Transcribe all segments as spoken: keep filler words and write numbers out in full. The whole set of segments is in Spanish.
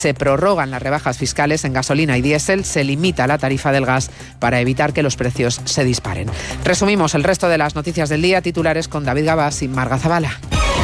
Se prorrogan las rebajas fiscales en gasolina y diésel, se limita la tarifa del gas para evitar que los precios se disparen. Resumimos el resto de las noticias del día, titulares con David Gabás y Marga Zabala.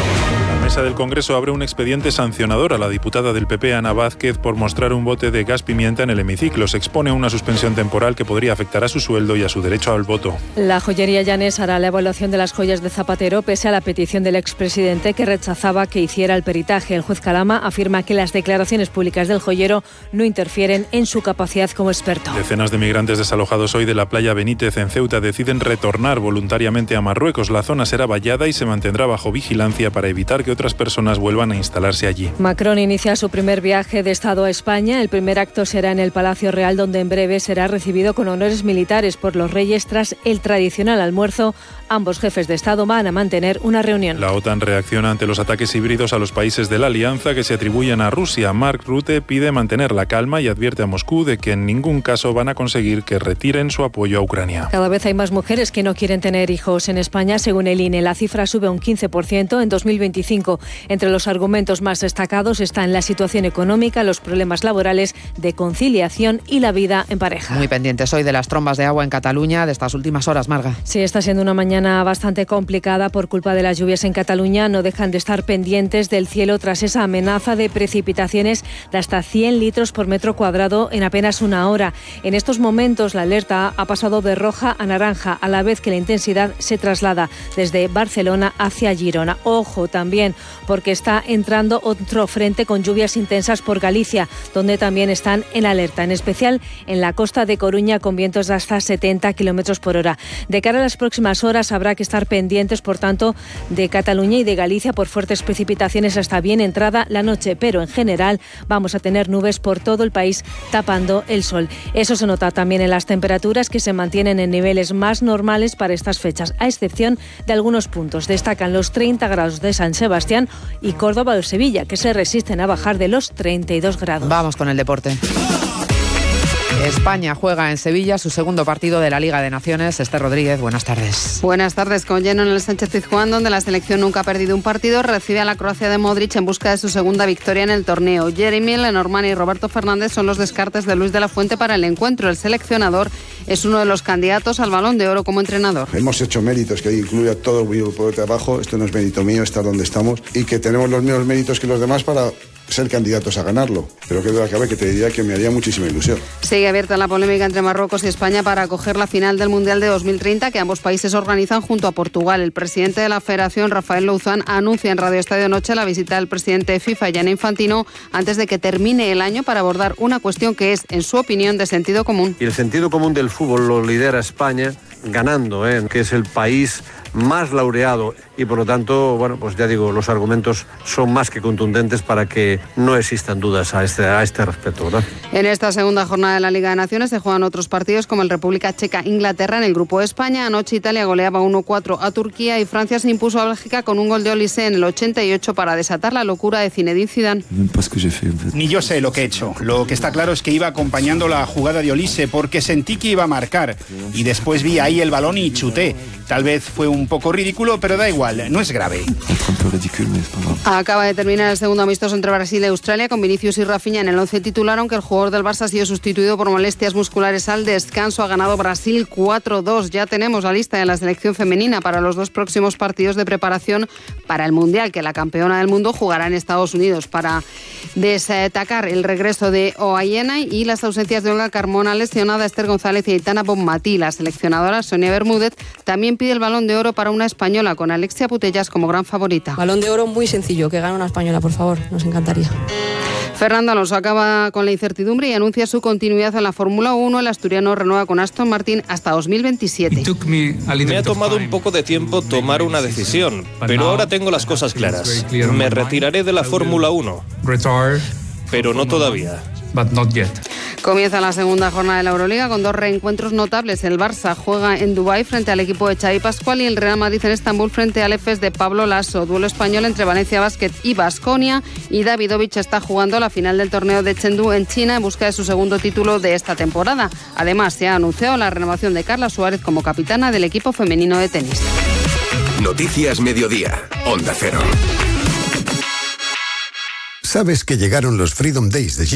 La mesa del Congreso abre un expediente sancionador a la diputada del P P, Ana Vázquez, por mostrar un bote de gas pimienta en el hemiciclo. Se expone a una suspensión temporal que podría afectar a su sueldo y a su derecho al voto. La joyería Llanes hará la evaluación de las joyas de Zapatero pese a la petición del expresidente que rechazaba que hiciera el peritaje. El juez Calama afirma que las declaraciones públicas del joyero no interfieren en su capacidad como experto. Decenas de migrantes desalojados hoy de la playa Benítez en Ceuta deciden retornar voluntariamente a Marruecos. La zona será vallada y se mantendrá bajo vigilancia para evitar que otras personas vuelvan a instalarse allí. Macron inicia su primer viaje de Estado a España. El primer acto será en el Palacio Real, donde en breve será recibido con honores militares por los reyes tras el tradicional almuerzo. Ambos jefes de Estado van a mantener una reunión. La OTAN reacciona ante los ataques híbridos a los países de la alianza que se atribuyen a Rusia. Mark Rutte pide mantener la calma y advierte a Moscú de que en ningún caso van a conseguir que retiren su apoyo a Ucrania. Cada vez hay más mujeres que no quieren tener hijos en España, según el I N E. La cifra sube un quince por ciento en dos mil veinticinco. Entre los argumentos más destacados están la situación económica, los problemas laborales, de conciliación y la vida en pareja. Muy pendientes hoy de las trombas de agua en Cataluña de estas últimas horas, Marga. Sí, está siendo una mañana bastante complicada por culpa de las lluvias en Cataluña. No dejan de estar pendientes del cielo tras esa amenaza de precipitaciones de hasta cien litros por metro cuadrado en apenas una hora. En estos momentos la alerta ha pasado de roja a naranja, a la vez que la intensidad se traslada desde Barcelona hacia Girona. Ojo también, porque está entrando otro frente con lluvias intensas por Galicia, donde también están en alerta, en especial en la costa de Coruña, con vientos de hasta setenta kilómetros por hora. De cara a las próximas horas habrá que estar pendientes, por tanto, de Cataluña y de Galicia por fuertes precipitaciones hasta bien entrada la noche, pero en general vamos a tener nubes por todo el país tapando el sol. Eso se nota también en las temperaturas, que se mantienen en niveles más normales para estas fechas, a excepción de algunos puntos. Destacan los treinta grados de San Sebastián y Córdoba o Sevilla, que se resisten a bajar de los treinta y dos grados. Vamos con el deporte. España juega en Sevilla su segundo partido de la Liga de Naciones. Esther Rodríguez, buenas tardes. Buenas tardes. Con lleno en el Sánchez-Pizjuán, donde la selección nunca ha perdido un partido, recibe a la Croacia de Modric en busca de su segunda victoria en el torneo. Jeremy, Lenormand y Roberto Fernández son los descartes de Luis de la Fuente para el encuentro. El seleccionador es uno de los candidatos al Balón de Oro como entrenador. Hemos hecho méritos que incluye a todo el grupo de trabajo. Esto no es mérito mío, estar donde estamos, y que tenemos los mismos méritos que los demás para ser candidatos a ganarlo, pero que duda cabe que te diría que me haría muchísima ilusión. Sigue abierta la polémica entre Marruecos y España para acoger la final del Mundial de dos mil treinta, que ambos países organizan junto a Portugal. El presidente de la Federación, Rafael Louzán, anuncia en Radio Estadio Noche la visita del presidente de FIFA, Gianni Infantino, antes de que termine el año, para abordar una cuestión que es, en su opinión, de sentido común. Y el sentido común del fútbol lo lidera España, ganando, ¿eh? que es el país más laureado, y por lo tanto, bueno, pues ya digo, los argumentos son más que contundentes para que no existan dudas a este, a este respecto, ¿verdad? En esta segunda jornada de la Liga de Naciones se juegan otros partidos como el República Checa-Inglaterra en el grupo de España. Anoche Italia goleaba uno cuatro a Turquía y Francia se impuso a Bélgica con un gol de Olise en el ochenta y ocho para desatar la locura de Zinedine Zidane. Ni yo sé lo que he hecho. Lo que está claro es que iba acompañando la jugada de Olise porque sentí que iba a marcar y después vi ahí el balón y chuté. Tal vez fue un poco ridículo, pero da igual, no es grave. Acaba de terminar el segundo amistoso entre Brasil y Australia, con Vinicius y Rafinha en el once titular, aunque el jugador del Barça ha sido sustituido por molestias musculares al descanso. Ha ganado Brasil cuatro dos. Ya tenemos la lista de la selección femenina para los dos próximos partidos de preparación para el Mundial, que la campeona del mundo jugará en Estados Unidos. Para destacar el regreso de Oayena y las ausencias de Olga Carmona, lesionada, Esther González y Aitana Bonmatí. La seleccionadora Sonia Bermúdez también pide el Balón de Oro para una española, con Alexia Putellas como gran favorita. Balón de Oro muy sencillo, que gane una española, por favor, nos encantaría. Fernando Alonso acaba con la incertidumbre y anuncia su continuidad en la Fórmula uno. El asturiano renueva con Aston Martin hasta dos mil veintisiete. Me ha tomado un poco de tiempo tomar una decisión, pero ahora tengo las cosas claras. Me retiraré de la Fórmula uno, pero no todavía. Comienza la segunda jornada de la Euroliga con dos reencuentros notables. El Barça juega en Dubái frente al equipo de Xavi Pascual y el Real Madrid en Estambul frente al Efes de Pablo Lasso. Duelo español entre Valencia Basket y Baskonia, y Davidovich está jugando la final del torneo de Chengdu en China en busca de su segundo título de esta temporada. Además, se ha anunciado la renovación de Carla Suárez como capitana del equipo femenino de tenis. Noticias Mediodía, Onda Cero. ¿Sabes que llegaron los Freedom Days de